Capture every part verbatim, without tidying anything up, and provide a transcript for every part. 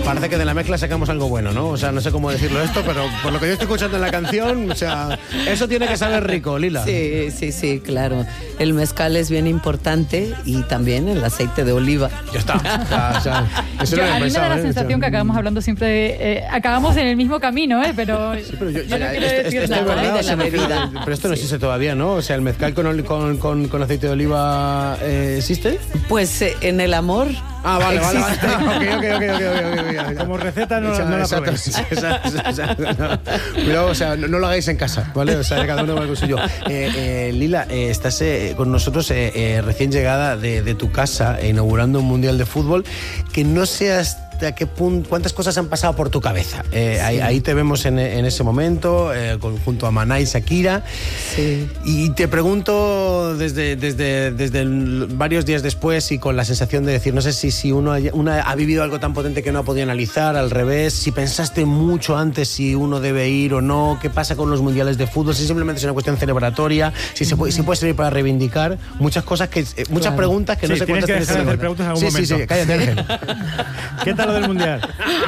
parece que de la mezcla sacamos algo bueno, ¿no? O sea, no sé cómo decirlo esto, pero por lo que yo estoy escuchando en la canción, o sea, eso tiene que saber rico, Lila. Sí, sí, sí, claro. El mezcal es bien importante y también el aceite de oliva. Ya está. Ya, o sea, eso Yo, no lo a he mí me da pensado, la ¿eh? sensación O sea, que acabamos hablando siempre de, eh, acabamos en el mismo camino, ¿eh? Pero, Sí, pero yo, yo no ya, quiero esto- decir esto es nada. verdad, de o sea, la me refiero- bebida. pero esto no Sí. existe todavía, ¿no? O sea, el mezcal con, oli- con, con, con aceite de oliva eh, ¿existe? Pues eh, en el amor. Ah, vale, vale, vale. existe. Ok, ok, ok, ok, ok, ok. Como receta no, Exacto, no la exacto, probéis. exacto, exacto, no. Cuidado, o sea, no, no lo hagáis en casa, ¿vale? O sea, cada uno va con suyo. Eh, eh, Lila, eh, estás eh, con nosotros eh, eh, recién llegada de, de tu casa, eh, inaugurando un mundial de fútbol. Que no seas a qué punto, cuántas cosas han pasado por tu cabeza. Eh, sí. ahí, ahí te vemos en, en ese momento, eh, con, junto a Maná y Shakira. Sí. Y te pregunto desde, desde, desde el, varios días después y con la sensación de decir, no sé si, si uno, haya, una ha vivido algo tan potente que no ha podido analizar, al revés, si pensaste mucho antes si uno debe ir o no, qué pasa con los mundiales de fútbol, si simplemente es una cuestión celebratoria, si, se puede, si puede servir para reivindicar, muchas cosas, que eh, muchas Claro. preguntas que Sí, no sé tienes cuántas que dejar de hacer preguntas en algún sí, momento. Sí, sí, cállate, Ángel. ¿Qué tal lo del mundial?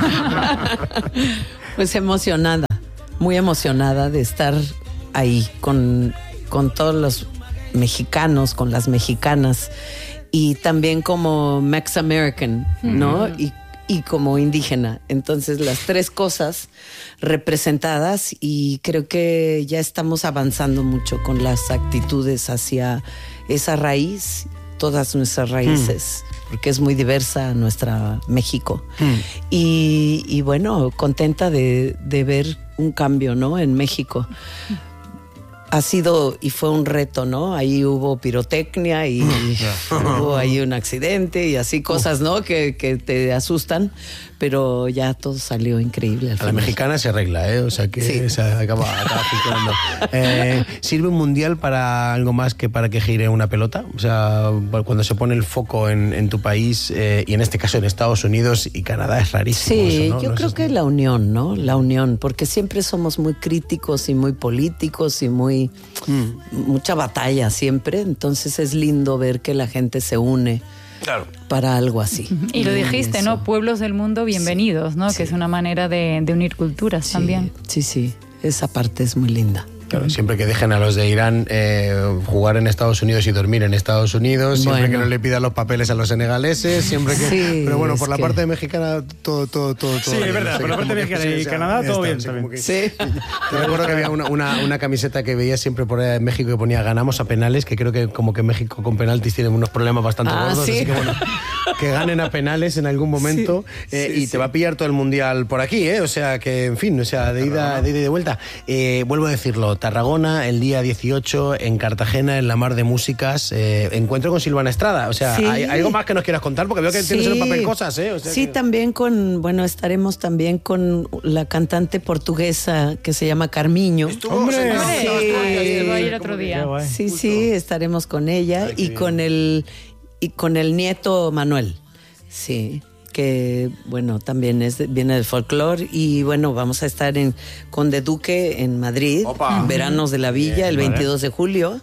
Pues emocionada, muy emocionada de estar ahí con, con todos los mexicanos, con las mexicanas y también como Mex American, ¿no? Mm. Y, y como indígena. Entonces las tres cosas representadas y creo que ya estamos avanzando mucho con las actitudes hacia esa raíz, todas nuestras raíces. Mm. Porque es muy diversa nuestra México. Mm. Y, y bueno, contenta de, de ver un cambio, ¿no? En México. Ha sido y fue un reto, ¿no? Ahí hubo pirotecnia y hubo ahí un accidente y así cosas, ¿no? Que, que te asustan, pero ya todo salió increíble. Al A final. la mexicana se arregla, ¿eh? O sea que sí. se acaba, acaba funcionando. Eh, ¿Sirve un mundial para algo más que para que gire una pelota? O sea, cuando se pone el foco en, en tu país eh, y en este caso en Estados Unidos y Canadá es rarísimo. Sí, eso, ¿no? yo no creo es que la unión, ¿no? La unión, porque siempre somos muy críticos y muy políticos y muy mm. mucha batalla siempre, entonces es lindo ver que la gente se une. Claro. Para algo así. Y lo dijiste, eso. ¿no? Pueblos del mundo, bienvenidos, ¿no? Sí. Que es una manera de, de unir culturas sí, también. Sí, sí, esa parte es muy linda. Claro, siempre que dejen a los de Irán eh, jugar en Estados Unidos y dormir en Estados Unidos, siempre bueno. que no le pidan los papeles a los senegaleses, siempre que... Sí, pero bueno, por la que... parte mexicana, todo, todo, todo, todo. Sí, es verdad, por la parte mexicana y Canadá, todo bien también. Que, sí. Te recuerdo que había una, una, una camiseta que veía siempre por ahí en México que ponía ganamos a penales, que creo que como que México con penaltis tiene unos problemas bastante ah, gordos, ¿sí? así que bueno, que ganen a penales en algún momento sí, eh, sí, y sí. te va a pillar todo el mundial por aquí, ¿eh? O sea que, en fin, o sea, de ida, de ida y de vuelta. Eh, vuelvo a decirlo, Tarragona, el día dieciocho en Cartagena, en la Mar de Músicas, eh, encuentro con Silvana Estrada. O sea, sí. ¿hay, ¿hay algo más que nos quieras contar? Porque veo que sí. tienes en el papel cosas, ¿eh? O sea sí, que... también con, bueno, estaremos también con la cantante portuguesa que se llama Carmiño. Estuvo, ¡Hombre! sí, Sí, estuvo ahí el otro Qué día. guay. Sí, Justo. sí, estaremos con ella Ay, y bien. con el y con el nieto Manuel. Sí, que bueno, también es de, viene del folclore y bueno, vamos a estar en Conde Duque en Madrid, Opa. Veranos de la Villa, Bien, el vale. veintidós de julio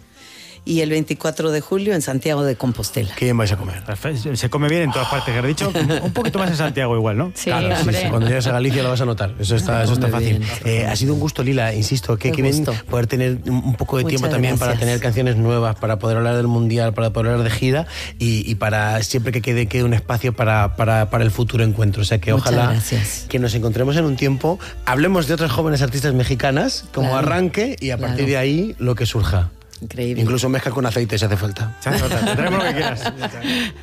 y el veinticuatro de julio en Santiago de Compostela. ¿Qué bien vais a comer? Se come bien en todas partes, que has dicho. Un poquito más en Santiago igual, ¿no? Sí, Claro, sí, hombre. sí, cuando llegues a Galicia lo vas a notar. Eso está, eso está Muy fácil. bien. Eh, ha sido un gusto, Lila, insisto, que, Qué que bien gusto. poder tener un poco de Muchas tiempo también gracias. para tener canciones nuevas, para poder hablar del Mundial, para poder hablar de gira y, y para siempre que quede, quede un espacio para, para, para el futuro encuentro. O sea que Muchas ojalá gracias. que nos encontremos en un tiempo, hablemos de otras jóvenes artistas mexicanas como Claro. arranque y a Claro. partir de ahí lo que surja. Increíble. Incluso mezcla con aceite si hace falta. Te traemos lo que quieras.